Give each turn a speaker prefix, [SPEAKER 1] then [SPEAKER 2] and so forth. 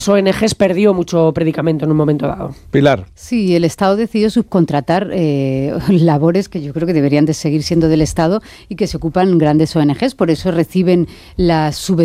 [SPEAKER 1] ONGs perdió mucho predicamento en un momento dado.
[SPEAKER 2] Pilar.
[SPEAKER 3] Sí, el Estado decidió subcontratar labores que yo creo que deberían de seguir siendo del Estado y que se ocupan grandes ONGs, por eso reciben las subvenciones